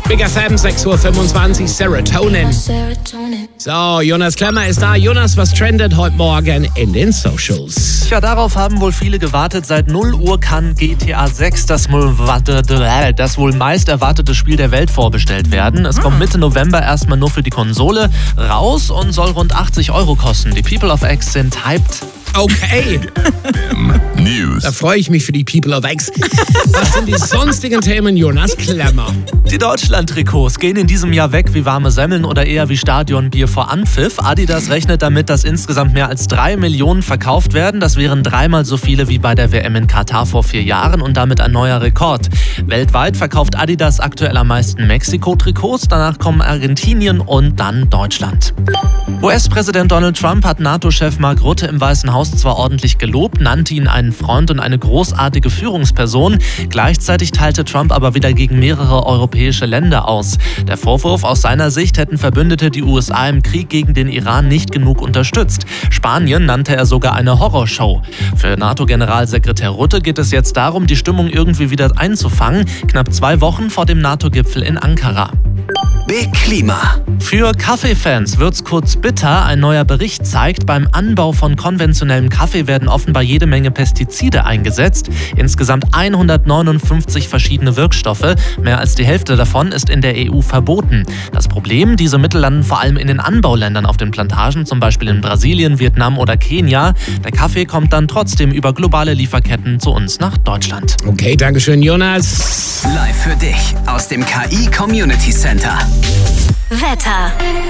Big FM 6.25 Uhr, Serotonin. So, Jonas Klemmer ist da. Jonas, was trendet heute Morgen in den Socials? Ja, darauf haben wohl viele gewartet. Seit 0 Uhr kann GTA 6, das wohl meist erwartete Spiel der Welt, vorbestellt werden. Es kommt Mitte November erstmal nur für die Konsole raus und soll rund 80 € kosten. Die People of X sind hyped. Okay. News. Da freue ich mich für die People of X. Was sind die sonstigen Themen, Jonas Klemmer? Die Deutschland-Trikots gehen in diesem Jahr weg wie warme Semmeln oder eher wie Stadionbier vor Anpfiff. Adidas rechnet damit, dass insgesamt mehr als 3 Millionen verkauft werden. Das wären 3-mal so viele wie bei der WM in Katar vor 4 Jahren und damit ein neuer Rekord. Weltweit verkauft Adidas aktuell am meisten Mexiko-Trikots. Danach kommen Argentinien und dann Deutschland. US-Präsident Donald Trump hat NATO-Chef Mark Rutte im Weißen Haus zwar ordentlich gelobt, nannte ihn einen Freund und eine großartige Führungsperson. Gleichzeitig teilte Trump aber wieder gegen mehrere europäische Länder aus. Der Vorwurf: aus seiner Sicht hätten Verbündete die USA im Krieg gegen den Iran nicht genug unterstützt. Spanien nannte er sogar eine Horrorshow. Für NATO-Generalsekretär Rutte geht es jetzt darum, die Stimmung irgendwie wieder einzufangen, knapp 2 Wochen vor dem NATO-Gipfel in Ankara. Big Klima. Für Kaffeefans wird's kurz bitter. Ein neuer Bericht zeigt, beim Anbau von konventionellem Kaffee werden offenbar jede Menge Pestizide eingesetzt. Insgesamt 159 verschiedene Wirkstoffe. Mehr als die Hälfte davon ist in der EU verboten. Das Problem: diese Mittel landen vor allem in den Anbauländern auf den Plantagen, zum Beispiel in Brasilien, Vietnam oder Kenia. Der Kaffee kommt dann trotzdem über globale Lieferketten zu uns nach Deutschland. Okay, dankeschön, Jonas. Live für dich aus dem KI Community Center. Wetter.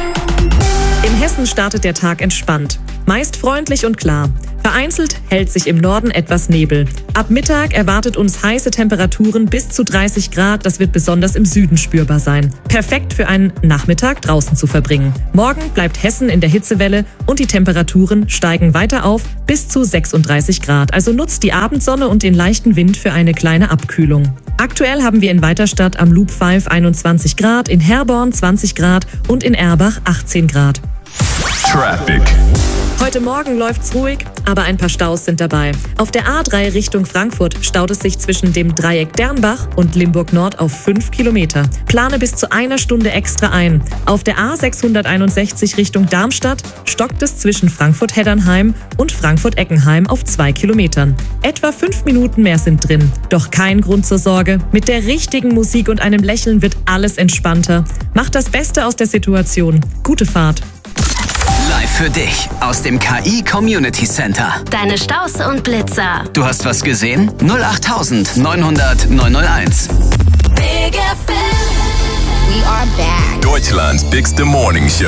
In Hessen startet der Tag entspannt. Meist freundlich und klar. Vereinzelt hält sich im Norden etwas Nebel. Ab Mittag erwartet uns heiße Temperaturen bis zu 30 Grad. Das wird besonders im Süden spürbar sein. Perfekt für einen Nachmittag draußen zu verbringen. Morgen bleibt Hessen in der Hitzewelle und die Temperaturen steigen weiter auf bis zu 36 Grad. Also nutzt die Abendsonne und den leichten Wind für eine kleine Abkühlung. Aktuell haben wir in Weiterstadt am Loop 5 21 Grad, in Herborn 20 Grad und in Erbach 18 Grad. Traffic. Heute Morgen läuft's ruhig, aber ein paar Staus sind dabei. Auf der A3 Richtung Frankfurt staut es sich zwischen dem Dreieck Dernbach und Limburg Nord auf 5 Kilometer. Plane bis zu 1 Stunde extra ein. Auf der A661 Richtung Darmstadt stockt es zwischen Frankfurt-Heddernheim und Frankfurt-Eckenheim auf 2 Kilometern. Etwa 5 Minuten mehr sind drin. Doch kein Grund zur Sorge. Mit der richtigen Musik und einem Lächeln wird alles entspannter. Macht das Beste aus der Situation. Gute Fahrt. Live für dich aus dem KI Community Center. Deine Staus und Blitzer. Du hast was gesehen? 08900 901. Big FM. We are back. Deutschland's Bigste Morning Show.